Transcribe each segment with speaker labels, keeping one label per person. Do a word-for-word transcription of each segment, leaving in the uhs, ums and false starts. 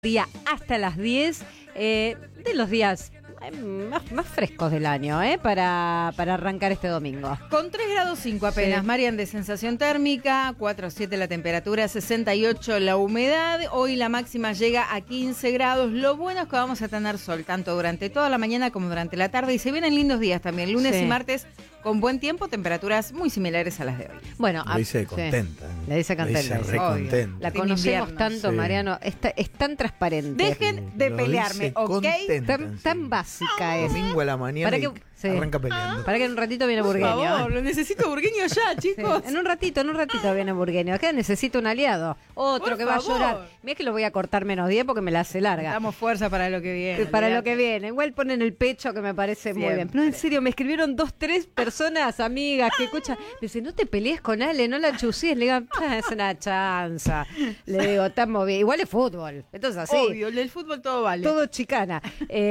Speaker 1: Día hasta las diez, eh, de los días eh, más, más frescos del año, eh, para, para arrancar este domingo.
Speaker 2: Con tres grados cinco apenas,
Speaker 1: Sí.
Speaker 2: Marian, de sensación térmica, cuatro a siete la temperatura, sesenta y ocho la humedad. Hoy la máxima llega a quince grados. Lo bueno es que vamos a tener sol tanto durante toda la mañana como durante la tarde. Y se vienen lindos días también, lunes
Speaker 1: Sí.
Speaker 2: y martes, con buen tiempo, temperaturas muy similares a las de hoy.
Speaker 1: Bueno,
Speaker 3: Le dice
Speaker 1: sí.
Speaker 3: contenta.
Speaker 1: Le dice contenta,
Speaker 3: Le dice
Speaker 1: sí.
Speaker 3: recontenta.
Speaker 1: La
Speaker 2: En
Speaker 1: conocemos
Speaker 2: invierno.
Speaker 1: tanto,
Speaker 3: Sí.
Speaker 1: Mariano, es, ta- es tan transparente,
Speaker 2: Dejen de
Speaker 3: Lo
Speaker 2: pelearme,
Speaker 3: dice
Speaker 2: ¿ok?
Speaker 3: contenta,
Speaker 1: tan,
Speaker 3: sí.
Speaker 1: tan básica es.
Speaker 3: Domingo a la mañana
Speaker 1: Para
Speaker 3: y
Speaker 1: que- sí.
Speaker 3: arranca peleando.
Speaker 1: Para que en un ratito viene
Speaker 2: Por
Speaker 1: Burgueño.
Speaker 2: favor, lo necesito burgueño ya,
Speaker 1: Sí,
Speaker 2: chicos.
Speaker 1: en un ratito, en un ratito viene Burgueño. Acá necesito un aliado. Otro
Speaker 2: Por
Speaker 1: que va a
Speaker 2: favor.
Speaker 1: llorar. Mira que lo voy a cortar menos diez porque me la hace larga.
Speaker 2: Damos fuerza para lo que viene.
Speaker 1: Para lo
Speaker 2: olvidate.
Speaker 1: que viene. Igual ponen el pecho que me parece muy
Speaker 2: Siempre.
Speaker 1: bien. No, en serio, me escribieron dos, tres personas, amigas, que escuchan. Me dicen, no te pelees con Ale, no la chusíes. Le digo, "Ah, es una chanza. Le digo, estamos bien. Igual es fútbol. Entonces así.
Speaker 2: Obvio, el del fútbol todo vale.
Speaker 1: Todo chicana.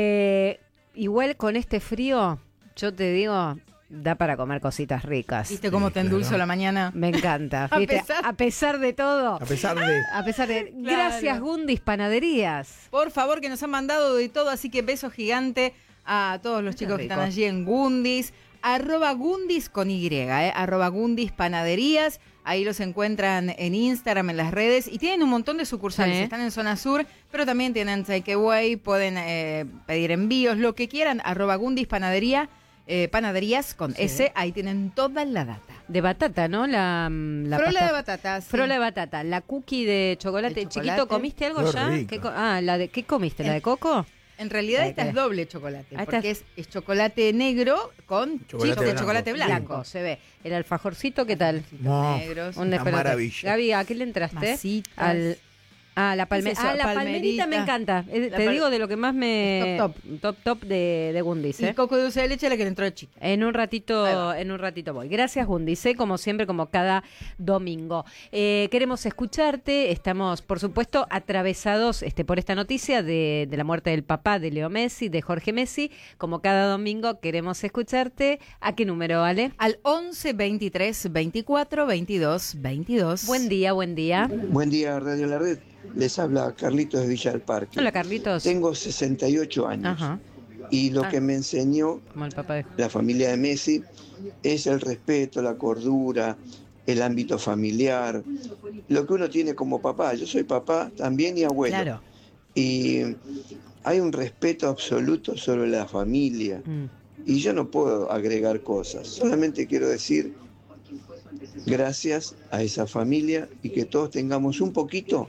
Speaker 1: Eh, igual con este frío, yo te digo, da para comer cositas ricas.
Speaker 2: ¿Viste cómo
Speaker 3: Sí,
Speaker 2: te endulzo
Speaker 3: claro.
Speaker 2: la mañana?
Speaker 1: Me encanta.
Speaker 2: A
Speaker 1: ¿Viste?
Speaker 2: pesar-
Speaker 1: A pesar de todo.
Speaker 3: A pesar de...
Speaker 1: A pesar de.
Speaker 2: Claro.
Speaker 1: Gracias, Gundis Panaderías.
Speaker 2: Por favor, que nos han mandado de todo, así que beso gigante a todos los chicos que
Speaker 1: rico.
Speaker 2: están allí en Gundis. Arroba Gundis con Y, eh, arroba Gundis Panaderías. Ahí los encuentran en Instagram, en las redes. Y tienen un montón de sucursales.
Speaker 1: Sí.
Speaker 2: Están en zona sur, pero también tienen takeaway. Pueden eh, pedir envíos, lo que quieran. Arroba Gundis Panadería, eh, Panaderías con
Speaker 1: Sí.
Speaker 2: S. Ahí tienen toda la data.
Speaker 1: De batata, ¿no? La, la
Speaker 2: Frola
Speaker 1: pasta-
Speaker 2: de batatas. sí.
Speaker 1: Frola de batata. La cookie de chocolate.
Speaker 2: De chocolate.
Speaker 1: Chiquito, ¿comiste algo
Speaker 3: Qué
Speaker 1: ya?
Speaker 3: rica.
Speaker 1: ¿Qué, co- ah, la de, ¿qué comiste? ¿La de coco?
Speaker 2: En realidad
Speaker 1: Ay,
Speaker 2: esta
Speaker 1: qué-
Speaker 2: es doble chocolate,
Speaker 1: Ah, esta
Speaker 2: porque
Speaker 1: es-
Speaker 2: es, es chocolate negro con
Speaker 3: Chocolate
Speaker 2: chispas de
Speaker 3: blanco.
Speaker 2: chocolate blanco.
Speaker 1: Blanco, se ve. El alfajorcito, ¿qué tal?
Speaker 3: No,
Speaker 2: negros.
Speaker 1: Un
Speaker 3: una
Speaker 1: despelote.
Speaker 3: maravilla.
Speaker 1: Gaby, ¿a qué le entraste?
Speaker 2: Masitas.
Speaker 1: Al, ah, la, palme
Speaker 2: ¿Qué es eso?
Speaker 1: ah, la palmerita
Speaker 2: Palmerita.
Speaker 1: me encanta. Eh,
Speaker 2: La
Speaker 1: te
Speaker 2: pal-
Speaker 1: digo de lo que más me...
Speaker 2: Top,
Speaker 1: top. Top de, de Gundis,
Speaker 2: Y
Speaker 1: ¿eh?
Speaker 2: coco de dulce de leche la que le entró de chica.
Speaker 1: En un
Speaker 2: Ahí
Speaker 1: ratito,
Speaker 2: va.
Speaker 1: en un ratito voy. Gracias, Gundis, ¿eh? Como siempre, como cada domingo. Eh, queremos escucharte. Estamos, por supuesto, atravesados este, por esta noticia de, de la muerte del papá de Leo Messi, de Jorge Messi. Como cada domingo, queremos escucharte. ¿A qué número, Ale?
Speaker 2: Al once, veintitrés, veinticuatro, veintidós, veintidós.
Speaker 1: Buen día, buen día.
Speaker 4: Buen día, Radio La Red. Les habla Carlitos de Villa del Parque.
Speaker 1: Hola, Carlitos.
Speaker 4: Tengo sesenta y ocho años.
Speaker 1: Ajá.
Speaker 4: Y lo
Speaker 1: Ah.
Speaker 4: que me enseñó
Speaker 1: Como el papá de...
Speaker 4: la familia de Messi es el respeto, la cordura, el ámbito familiar, lo que uno tiene como papá. Yo soy papá también y abuelo.
Speaker 2: Claro.
Speaker 4: Y hay un respeto absoluto sobre la familia.
Speaker 1: Mm.
Speaker 4: Y yo no puedo agregar cosas. Solamente quiero decir gracias a esa familia y que todos tengamos un poquito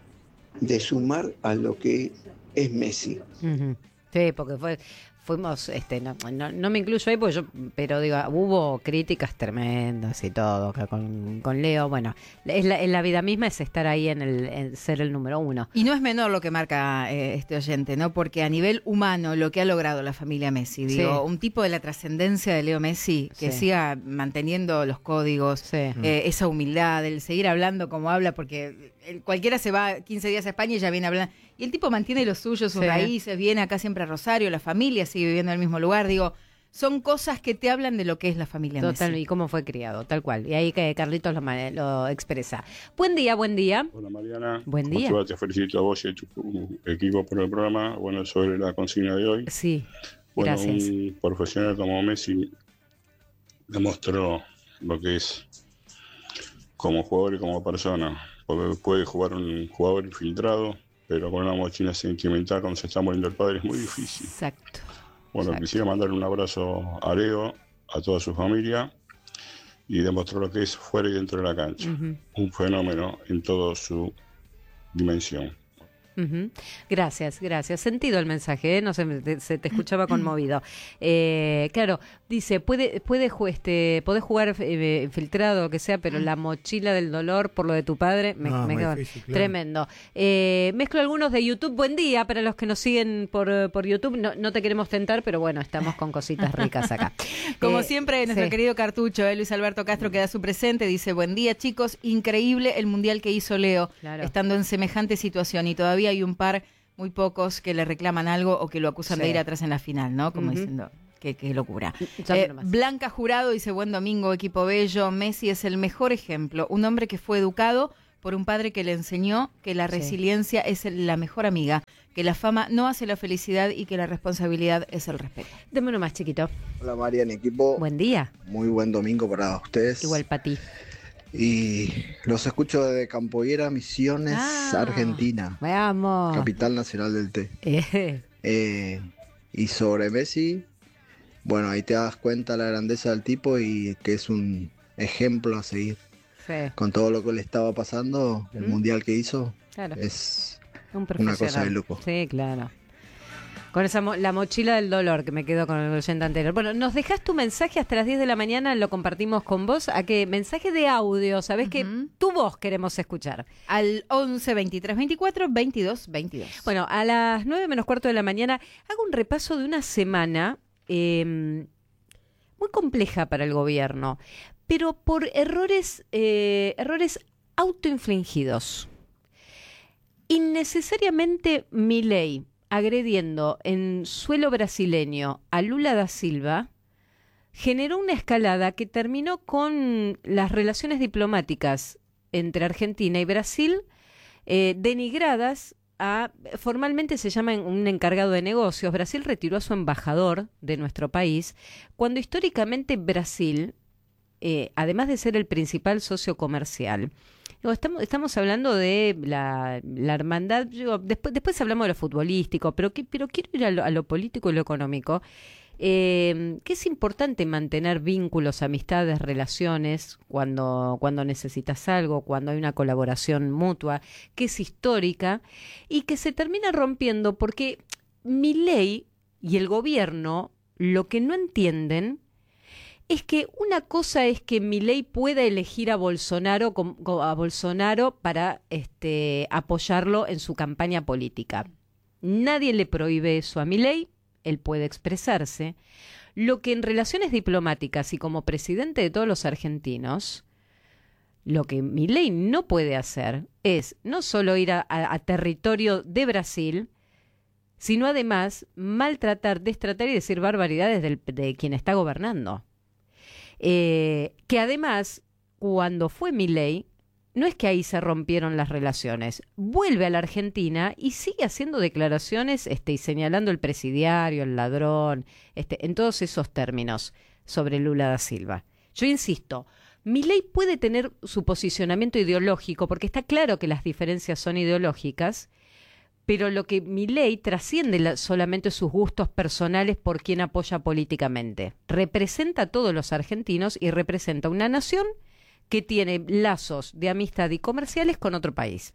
Speaker 4: de sumar a lo que es Messi.
Speaker 1: Ujú. Sí, porque fue, fuimos, este, no, no, no me incluyo ahí, porque yo, pero digo, hubo críticas tremendas y todo acá con, con Leo. Bueno, es la, en la vida misma es estar ahí en el, en ser el número uno.
Speaker 2: Y no es menor lo que marca eh, este oyente, ¿no? Porque a nivel humano, lo que ha logrado la familia Messi, digo,
Speaker 1: Sí.
Speaker 2: un tipo de la trascendencia de Leo Messi, que
Speaker 1: Sí.
Speaker 2: siga manteniendo los códigos,
Speaker 1: Sí.
Speaker 2: eh, esa humildad, el seguir hablando como habla, porque el- cualquiera se va quince días a España y ya viene hablando. Y el tipo mantiene lo suyo, sus
Speaker 1: Sí.
Speaker 2: raíces, viene acá siempre a Rosario, la familia sigue viviendo en el mismo lugar, digo, son cosas que te hablan de lo que es la familia
Speaker 1: Total,
Speaker 2: Messi.
Speaker 1: y cómo fue criado, tal cual. Y ahí que Carlitos lo, ma- lo expresa. Buen día, buen día.
Speaker 5: Hola Mariana,
Speaker 1: Buen
Speaker 5: ¿Cómo
Speaker 1: día.
Speaker 5: te va? Te felicito a vos y a tu equipo por el programa. Bueno, sobre la consigna de hoy,
Speaker 1: Sí,
Speaker 5: bueno,
Speaker 1: gracias.
Speaker 5: un profesional como Messi demostró lo que es como jugador y como persona, porque puede jugar un jugador infiltrado, pero con una mochila sentimental cuando se está muriendo el padre es muy difícil.
Speaker 1: Exacto.
Speaker 5: Bueno,
Speaker 1: Exacto.
Speaker 5: quisiera mandarle un abrazo a Leo, a toda su familia, y demostró lo que es fuera y dentro de la cancha.
Speaker 1: Ujú.
Speaker 5: Un fenómeno en toda su dimensión.
Speaker 1: Ujú. Gracias, gracias. Sentido el mensaje, ¿eh? No sé, te- se te escuchaba conmovido. Eh, claro, dice, puede, puede ju- este, podés jugar eh, infiltrado, lo que sea, pero la mochila del dolor por lo de tu padre, me,
Speaker 3: No,
Speaker 1: me
Speaker 3: muy
Speaker 1: quedo-
Speaker 3: difícil, claro.
Speaker 1: tremendo. Eh, mezclo algunos de YouTube. Buen día para los que nos siguen por, eh, por YouTube. No, no te queremos tentar, pero bueno, estamos con cositas ricas acá.
Speaker 2: Como
Speaker 1: Eh,
Speaker 2: siempre, nuestro
Speaker 1: sí.
Speaker 2: querido cartucho, eh, Luis Alberto Castro, que da su presente, dice, buen día chicos, increíble el mundial que hizo Leo,
Speaker 1: Claro.
Speaker 2: estando en semejante situación, y todavía hay un par, muy pocos, que le reclaman algo o que lo acusan
Speaker 1: Sí.
Speaker 2: de ir atrás en la final, ¿no? Como
Speaker 1: Ujú.
Speaker 2: diciendo, qué, qué locura.
Speaker 1: Ya
Speaker 2: Eh,
Speaker 1: nomás.
Speaker 2: Blanca Jurado dice, buen domingo, equipo bello, Messi es el mejor ejemplo, un hombre que fue educado por un padre que le enseñó que la resiliencia sí. es la mejor amiga, que la fama no hace la felicidad y que la responsabilidad es el respeto.
Speaker 1: Deme uno más, chiquito.
Speaker 3: Hola, Marian, equipo.
Speaker 1: Buen día.
Speaker 3: Muy buen domingo para ustedes.
Speaker 1: Igual para ti.
Speaker 3: Y los escucho desde Campoyera, Misiones, ah, Argentina.
Speaker 1: Vamos.
Speaker 3: Capital nacional del té. Eh. Eh, y sobre Messi, bueno, ahí te das cuenta la grandeza del tipo y que es un ejemplo a seguir. Sí. Con todo lo que le estaba pasando, el ¿Mm? mundial que hizo, claro. es
Speaker 1: un
Speaker 3: una cosa de loco.
Speaker 1: Sí, claro. Con esa mo- la mochila del dolor que me quedo con el oyente anterior. Bueno, nos dejás tu mensaje hasta las diez de la mañana, lo compartimos con vos. ¿A qué? Mensaje de audio, ¿sabés? Uh-huh. Que tu voz queremos escuchar.
Speaker 2: Al once, veintitrés, veinticuatro, veintidós, veintidós.
Speaker 1: Bueno, a las nueve menos cuarto de la mañana hago un repaso de una semana eh, muy compleja para el gobierno, pero por errores, eh, errores autoinfligidos. Innecesariamente Milei agrediendo en suelo brasileño a Lula da Silva, generó una escalada que terminó con las relaciones diplomáticas entre Argentina y Brasil eh, denigradas a, formalmente se llama un encargado de negocios. Brasil retiró a su embajador de nuestro país, cuando históricamente Brasil, eh, además de ser el principal socio comercial, Estamos, estamos hablando de la, la hermandad, yo, después, después hablamos de lo futbolístico, pero, que, pero quiero ir a lo, a lo político y lo económico, eh, que es importante mantener vínculos, amistades, relaciones, cuando, cuando necesitas algo, cuando hay una colaboración mutua, que es histórica, y que se termina rompiendo porque Milei y el gobierno lo que no entienden es que una cosa es que Milei pueda elegir a Bolsonaro, a Bolsonaro para este, apoyarlo en su campaña política. Nadie le prohíbe eso a Milei, él puede expresarse. Lo que en relaciones diplomáticas y como presidente de todos los argentinos, lo que Milei no puede hacer es no solo ir a, a, a territorio de Brasil, sino además maltratar, destratar y decir barbaridades del, de quien está gobernando. Eh, que además, cuando fue Milei, no es que ahí se rompieron las relaciones. Vuelve a la Argentina y sigue haciendo declaraciones este, y señalando el presidiario, el ladrón, este, en todos esos términos sobre Lula da Silva. Yo insisto, Milei puede tener su posicionamiento ideológico, porque está claro que las diferencias son ideológicas, pero lo que Milei trasciende la, solamente sus gustos personales por quien apoya políticamente. Representa a todos los argentinos y representa una nación que tiene lazos de amistad y comerciales con otro país.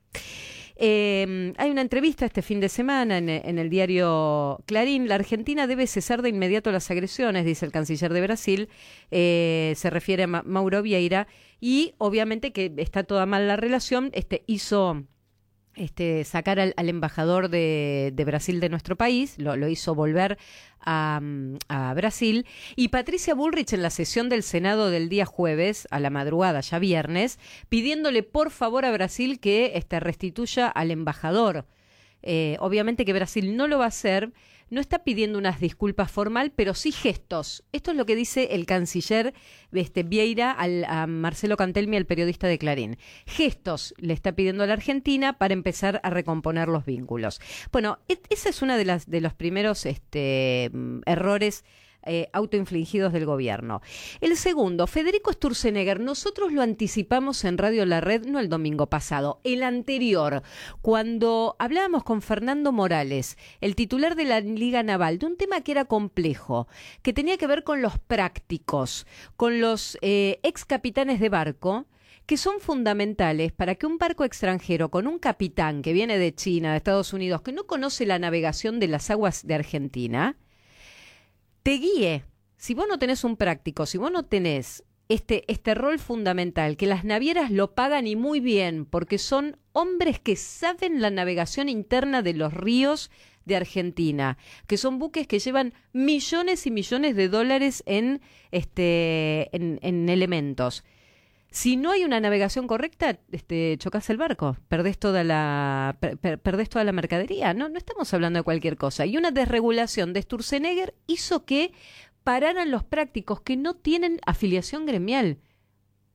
Speaker 1: Eh, hay una entrevista este fin de semana en, en el diario Clarín. La Argentina debe cesar de inmediato las agresiones, dice el canciller de Brasil. Eh, se refiere a Ma- Mauro Vieira. Y obviamente que está toda mal la relación. Este hizo... Este, sacar al, al embajador de, de Brasil de nuestro país, lo, lo hizo volver a, a Brasil, y Patricia Bullrich en la sesión del Senado del día jueves, a la madrugada, ya viernes, pidiéndole por favor a Brasil que este, restituya al embajador. Eh, obviamente que Brasil no lo va a hacer, no está pidiendo unas disculpas formal, pero sí gestos. Esto es lo que dice el canciller este, Vieira al, a Marcelo Cantelmi, el periodista de Clarín. Gestos le está pidiendo a la Argentina para empezar a recomponer los vínculos. Bueno, et, esa es una de las de los primeros este, errores Eh, autoinfligidos del gobierno. El segundo, Federico Sturzenegger, nosotros lo anticipamos en Radio La Red, no el domingo pasado, el anterior, cuando hablábamos con Fernando Morales, el titular de la Liga Naval, de un tema que era complejo, que tenía que ver con los prácticos, con los eh, ex capitanes de barco, que son fundamentales para que un barco extranjero con un capitán que viene de China, de Estados Unidos, que no conoce la navegación de las aguas de Argentina, te guíe. Si vos no tenés un práctico, si vos no tenés este, este rol fundamental, que las navieras lo pagan y muy bien, porque son hombres que saben la navegación interna de los ríos de Argentina, que son buques que llevan millones y millones de dólares en, este, en, en elementos. Si no hay una navegación correcta, este, chocás el barco, perdés toda la per, per, perdés toda la mercadería. No, no estamos hablando de cualquier cosa. Y una desregulación de Sturzenegger hizo que pararan los prácticos que no tienen afiliación gremial.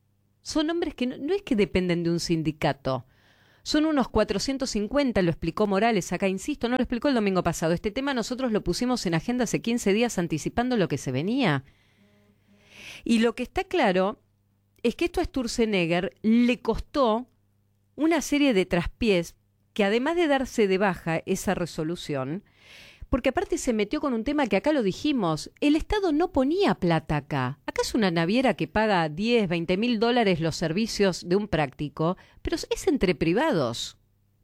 Speaker 1: son hombres que no, no es que dependen de un sindicato. Son unos cuatrocientos cincuenta, lo explicó Morales acá, insisto, no lo explicó el domingo pasado. Este tema nosotros lo pusimos en agenda hace quince días anticipando lo que se venía. Y lo que está claro es que esto a Sturzenegger le costó una serie de traspiés que, además de darse de baja esa resolución, porque aparte se metió con un tema que acá lo dijimos, el Estado no ponía plata acá. Acá es una naviera que paga diez, veinte mil dólares los servicios de un práctico, pero es entre privados.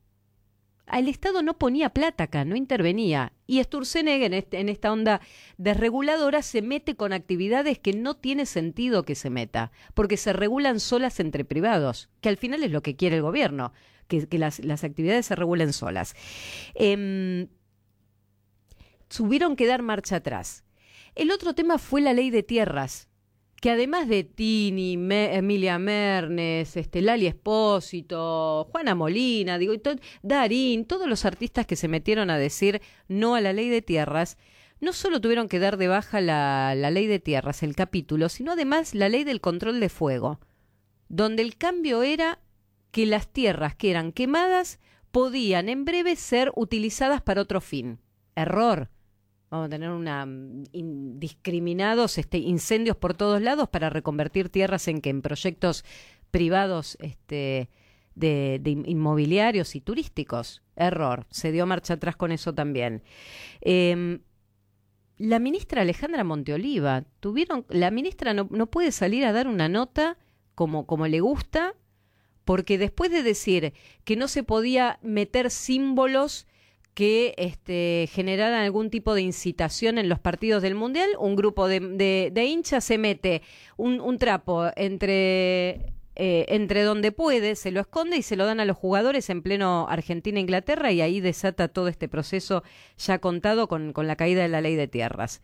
Speaker 1: El Estado no ponía plata acá, no intervenía. Y Sturzenegger, en, este, en esta onda desreguladora, se mete con actividades que no tiene sentido que se meta, porque se regulan solas entre privados, que al final es lo que quiere el gobierno, que, que las, las actividades se regulen solas. Eh, tuvieron que dar marcha atrás. El otro tema fue la ley de tierras, que además de Tini, Me, Emilia Mernes, este, Lali Espósito, Juana Molina, digo, y to, Darín, todos los artistas que se metieron a decir no a la ley de tierras, no solo tuvieron que dar de baja la, la ley de tierras, el capítulo, sino además la ley del control de fuego, donde el cambio era que las tierras que eran quemadas podían en breve ser utilizadas para otro fin. Error. Vamos a tener una indiscriminados este, incendios por todos lados para reconvertir tierras en que en proyectos privados este, de, de inmobiliarios y turísticos. Error. Se dio marcha atrás con eso también. Eh, la ministra Alejandra Monteoliva, tuvieron, la ministra no, no puede salir a dar una nota como, como le gusta, porque después de decir que no se podía meter símbolos que este, generaran algún tipo de incitación en los partidos del Mundial, un grupo de, de, de hinchas se mete un, un trapo entre, eh, entre donde puede, se lo esconde y se lo dan a los jugadores en pleno Argentina-Inglaterra, y ahí desata todo este proceso ya contado con, con la caída de la ley de tierras.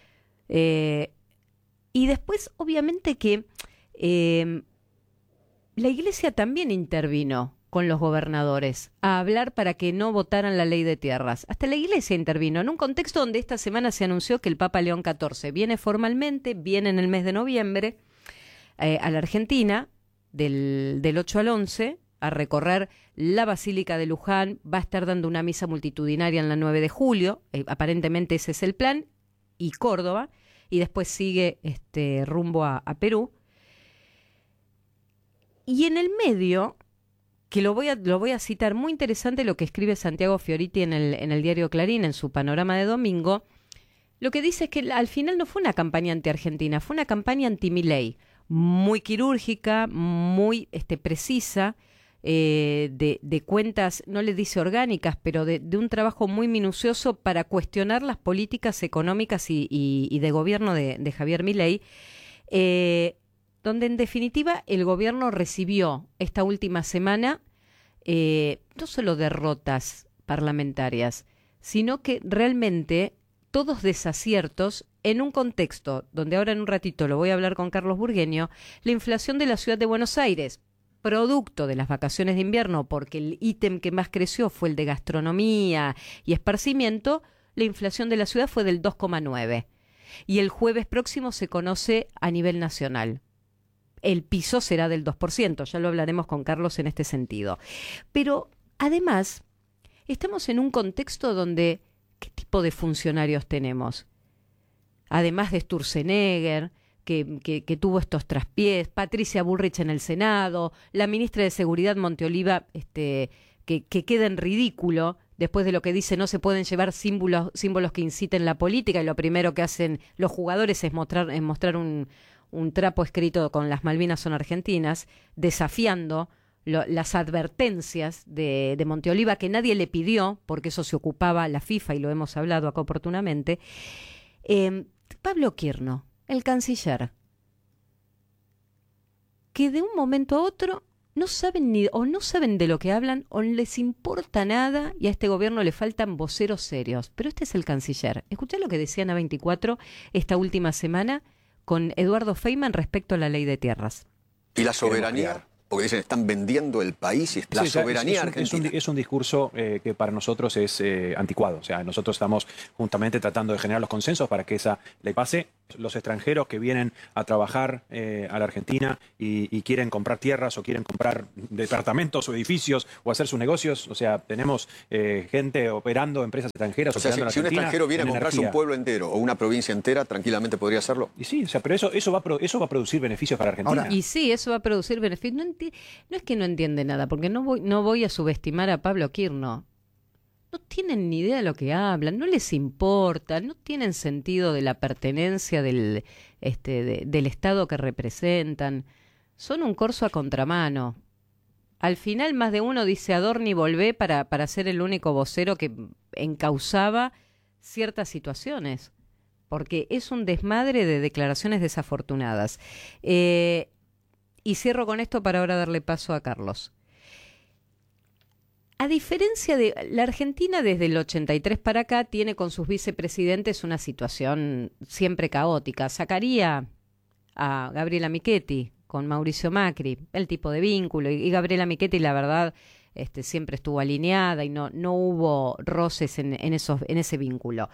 Speaker 1: Eh, y después, obviamente que eh, la Iglesia también intervino con los gobernadores a hablar para que no votaran la ley de tierras. Hasta la Iglesia intervino en un contexto donde esta semana se anunció que el Papa León catorce viene formalmente, viene en el mes de noviembre eh, a la Argentina, del, del ocho al once, a recorrer la Basílica de Luján, va a estar dando una misa multitudinaria en la nueve de julio, eh, aparentemente ese es el plan, y Córdoba, y después sigue este, rumbo a, a Perú. Y en el medio, que lo voy a, lo voy a citar, muy interesante lo que escribe Santiago Fioriti en el, en el diario Clarín, en su panorama de domingo. Lo que dice es que al final no fue una campaña anti-Argentina, fue una campaña anti-Milei, muy quirúrgica, muy este, precisa, eh, de, de cuentas, no le dice orgánicas, pero de, de un trabajo muy minucioso para cuestionar las políticas económicas y, y, y de gobierno de, de Javier Milei, eh, donde en definitiva el gobierno recibió esta última semana eh, no solo derrotas parlamentarias, sino que realmente todos desaciertos en un contexto donde ahora en un ratito lo voy a hablar con Carlos Burgueño, la inflación de la ciudad de Buenos Aires, producto de las vacaciones de invierno, porque el ítem que más creció fue el de gastronomía y esparcimiento, la inflación de la ciudad fue del dos coma nueve. Y el jueves próximo se conoce a nivel nacional. El piso será del dos por ciento, ya lo hablaremos con Carlos en este sentido. Pero además, estamos en un contexto donde, ¿qué tipo de funcionarios tenemos? Además de Sturzenegger, que, que, que tuvo estos traspiés, Patricia Bullrich en el Senado, la ministra de Seguridad Monteoliva, este, que, que queda en ridículo después de lo que dice, no se pueden llevar símbolos, símbolos que inciten la política, y lo primero que hacen los jugadores es mostrar, es mostrar un... un trapo escrito con las Malvinas son argentinas, desafiando lo, las advertencias de, de Monteoliva, que nadie le pidió, porque eso se ocupaba la FIFA, y lo hemos hablado acá oportunamente. Eh, Pablo Quirno, el canciller, que de un momento a otro no saben ni o no saben de lo que hablan, o les importa nada, y a este gobierno le faltan voceros serios. Pero este es el canciller. Escuchá lo que decía Ana veinticuatro esta última semana con Eduardo Feynman respecto a la ley de tierras.
Speaker 6: ¿Y la soberanía? Porque dicen, están vendiendo el país y la sí, soberanía
Speaker 7: es, es,
Speaker 6: argentina.
Speaker 7: Es un, es un discurso eh, que para nosotros es eh, anticuado. O sea, nosotros estamos justamente tratando de generar los consensos para que esa ley pase. Los extranjeros que vienen a trabajar eh, a la Argentina y, y quieren comprar tierras o quieren comprar departamentos o edificios o hacer sus negocios, o sea, tenemos eh, gente operando, empresas extranjeras.
Speaker 6: O sea, si, si un extranjero viene a comprarse energía. un pueblo entero o una provincia entera, tranquilamente podría hacerlo.
Speaker 7: Y sí, o sea, pero eso, eso, va, a pro, eso va a producir beneficios para Argentina.
Speaker 1: Ahora, y sí, eso va a producir beneficios. No, no es que no entiende nada, porque no voy, no voy a subestimar a Pablo Kirno. No tienen ni idea de lo que hablan, no les importa, no tienen sentido de la pertenencia del, este, de, del Estado que representan. Son un corso a contramano. Al final más de uno dice Adorni volvé para, para ser el único vocero que encauzaba ciertas situaciones, porque es un desmadre de declaraciones desafortunadas. Eh, y cierro con esto para ahora darle paso a Carlos. A diferencia de la Argentina, desde el ochenta y tres para acá, tiene con sus vicepresidentes una situación siempre caótica. Sacaría a Gabriela Michetti con Mauricio Macri, el tipo de vínculo, y, y Gabriela Michetti, la verdad, este, siempre estuvo alineada y no, no hubo roces en, en, esos, en ese vínculo.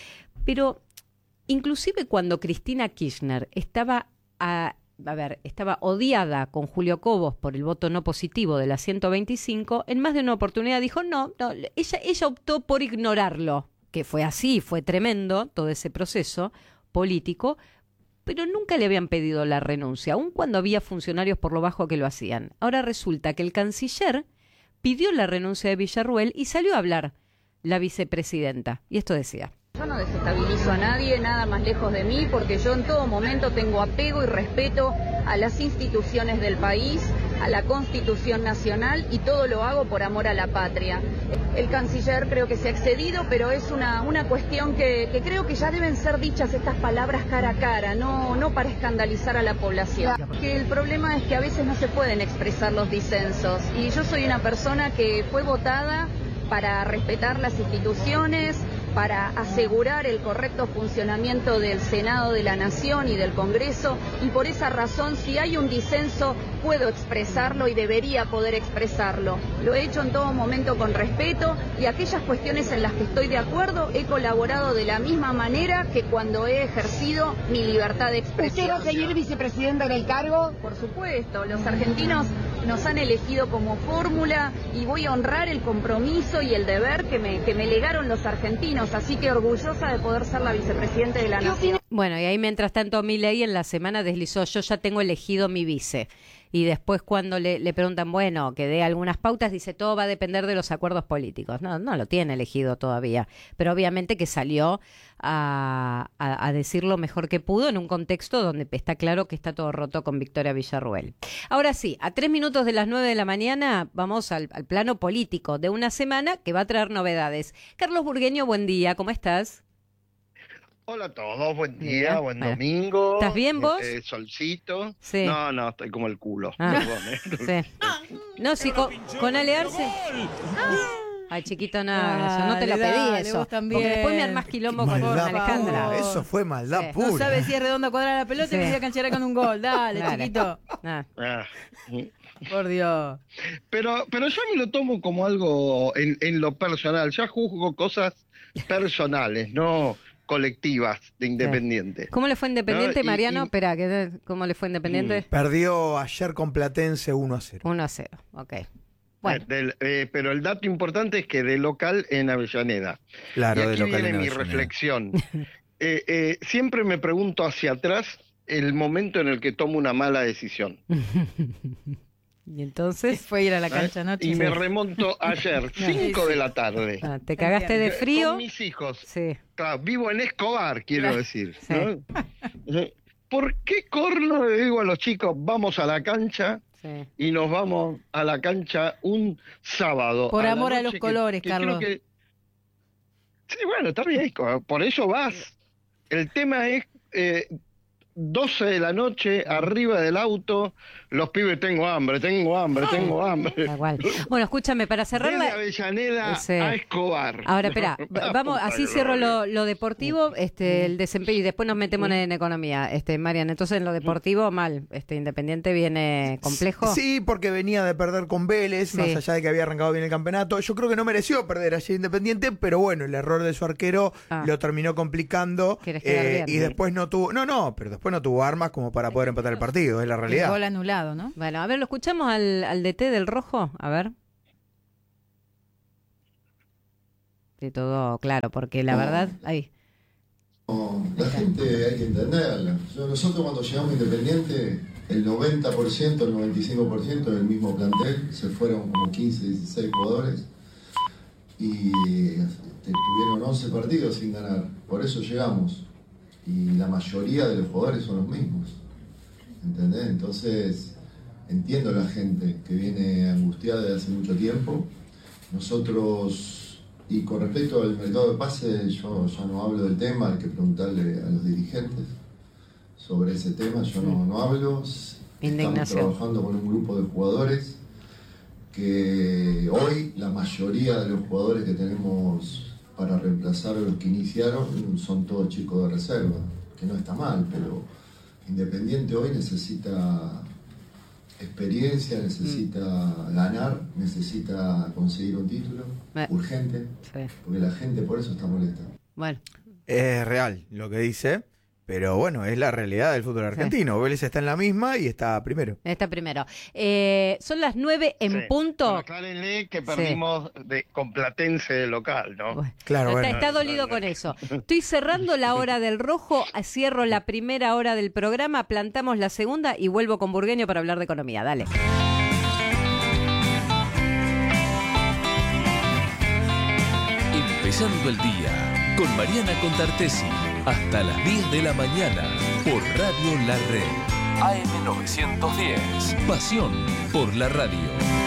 Speaker 1: Pero inclusive cuando Cristina Kirchner estaba a... a ver, estaba odiada con Julio Cobos por el voto no positivo de la ciento veinticinco, en más de una oportunidad dijo no, no, ella, ella optó por ignorarlo, que fue así, fue tremendo todo ese proceso político, pero nunca le habían pedido la renuncia, aun cuando había funcionarios por lo bajo que lo hacían. Ahora resulta que el canciller pidió la renuncia de Villarruel y salió a hablar la vicepresidenta, y esto decía.
Speaker 8: Yo no desestabilizo a nadie, nada más lejos de mí, porque yo en todo momento tengo apego y respeto a las instituciones del país, a la Constitución Nacional, y todo lo hago por amor a la patria. El canciller creo que se ha excedido, pero es una, una cuestión que, que creo que ya deben ser dichas estas palabras cara a cara, no, no para escandalizar a la población. Que el problema es que a veces no se pueden expresar los disensos, y yo soy una persona que fue votada para respetar las instituciones, para asegurar el correcto funcionamiento del Senado de la Nación y del Congreso, y por esa razón, si hay un disenso, puedo expresarlo y debería poder expresarlo. Lo he hecho en todo momento con respeto, y aquellas cuestiones en las que estoy de acuerdo, he colaborado de la misma manera que cuando he ejercido mi libertad de expresión.
Speaker 9: ¿Usted va a seguir vicepresidenta en el cargo?
Speaker 8: Por supuesto, los argentinos nos han elegido como fórmula y voy a honrar el compromiso y el deber que me, que me legaron los argentinos, así que orgullosa de poder ser la vicepresidenta de la Nación.
Speaker 1: Bueno, y ahí mientras tanto Milei en la semana deslizó, yo ya tengo elegido mi vice. Y después cuando le, le preguntan, bueno, que dé algunas pautas, dice, todo va a depender de los acuerdos políticos. No, no lo tiene elegido todavía. Pero obviamente que salió a, a, a decir lo mejor que pudo en un contexto donde está claro que está todo roto con Victoria Villarruel. Ahora sí, a tres minutos de las nueve de la mañana vamos al, al plano político de una semana que va a traer novedades. Carlos Burgueño, buen día, ¿cómo estás?
Speaker 10: Hola a todos, buen día, buen bueno. domingo.
Speaker 1: ¿Estás bien vos?
Speaker 10: Eh, solcito.
Speaker 1: Sí.
Speaker 10: No, no, estoy como el culo.
Speaker 1: Ah,
Speaker 10: Perdón, ¿eh?
Speaker 1: Sí. No, sí, con, con Alearse. Ah. Ay, chiquito, nada, yo no te lo pedí dale, eso. Porque después me armás quilombo con Alejandra.
Speaker 11: Eso fue maldad sí. pura.
Speaker 2: No sabes si es redonda cuadrada la pelota sí. y me voy a cancherar con un gol. Dale, dale. chiquito.
Speaker 10: Ah.
Speaker 2: Por Dios.
Speaker 10: Pero, pero yo me lo tomo como algo en, en lo personal. Ya juzgo cosas personales, no colectivas de Independiente.
Speaker 1: ¿Cómo le fue Independiente, ¿no? Mariano?
Speaker 10: Y, y...
Speaker 1: Espera, ¿cómo le fue Independiente?
Speaker 11: Mm. Perdió ayer con Platense uno a cero.
Speaker 1: uno a cero, ok. Bueno.
Speaker 10: Eh, del, eh, pero el dato importante es que de local en Avellaneda.
Speaker 11: Claro,
Speaker 10: y aquí
Speaker 11: de local
Speaker 10: viene
Speaker 11: en
Speaker 10: mi
Speaker 11: Avellaneda.
Speaker 10: reflexión. eh, eh, siempre me pregunto hacia atrás el momento en el que tomo una mala decisión.
Speaker 1: Y entonces
Speaker 2: fue ir a la cancha anoche.
Speaker 10: Y me remonto ayer, cinco de la tarde.
Speaker 1: Ah, ¿te cagaste de frío?
Speaker 10: Con mis hijos.
Speaker 1: Sí.
Speaker 10: Claro, vivo en Escobar, quiero
Speaker 1: claro.
Speaker 10: decir.
Speaker 1: Sí.
Speaker 10: ¿no? ¿Por qué corno le digo a los chicos, vamos a la cancha? Sí. Y nos vamos a la cancha un sábado.
Speaker 2: Por a amor a los que, colores, que Carlos.
Speaker 10: Que... Sí, bueno, está bien, por eso vas. El tema es... Eh, doce de la noche, arriba del auto, los pibes, tengo hambre, tengo hambre, tengo hambre.
Speaker 1: Igual. Bueno, escúchame, para cerrar
Speaker 10: de
Speaker 1: la...
Speaker 10: Avellaneda sí. a Escobar.
Speaker 1: Ahora, espera, vamos, así cierro lo, lo deportivo, este, el desempeño, y después nos metemos en economía, este, Marian. Entonces, en lo deportivo, mal. Este, Independiente viene complejo.
Speaker 11: Sí, porque venía de perder con Vélez, sí. más allá de que había arrancado bien el campeonato. Yo creo que no mereció perder ayer Independiente, pero bueno, el error de su arquero ah. lo terminó complicando. Eh, bien, y después no tuvo, no, no, pero después no tuvo armas como para poder empatar el partido, es la realidad.
Speaker 2: El gol anulado, ¿no?
Speaker 1: Bueno, a ver, lo escuchamos al, al D T del Rojo, a ver. Sí, todo claro, porque la no, verdad, ahí.
Speaker 12: No, la gente hay que entenderla. Nosotros cuando llegamos a Independiente, el noventa por ciento, el noventa y cinco por ciento del mismo plantel, se fueron como quince, dieciséis jugadores y tuvieron once partidos sin ganar. Por eso llegamos. Y la mayoría de los jugadores son los mismos. ¿Entendés? Entonces, entiendo a la gente que viene angustiada desde hace mucho tiempo. Nosotros, y con respecto al mercado de pases, yo ya no hablo del tema, hay que preguntarle a los dirigentes sobre ese tema, yo no, no hablo. Estamos trabajando con un grupo de jugadores que hoy la mayoría de los jugadores que tenemos para reemplazar a los que iniciaron son todos chicos de reserva, que no está mal, pero Independiente hoy necesita experiencia, necesita mm. ganar, necesita conseguir un título eh. urgente, sí. porque la gente por eso está molesta.
Speaker 1: Bueno,
Speaker 11: es real lo que dice. Pero bueno, es la realidad del fútbol argentino. Sí. Vélez está en la misma y está primero.
Speaker 1: Está primero. Eh, son las nueve en sí. punto.
Speaker 10: Bueno, aclárenle que perdimos sí. de, con Platense de local, ¿no?
Speaker 1: Bueno,
Speaker 11: claro,
Speaker 1: está,
Speaker 11: bueno.
Speaker 1: está dolido con eso. Estoy cerrando la hora del Rojo, cierro la primera hora del programa, plantamos la segunda y vuelvo con Burgueño para hablar de economía. Dale.
Speaker 13: Empezando el día con Mariana Contartesi. Hasta las diez de la mañana por Radio La Red. A M novecientos diez. Pasión por la radio.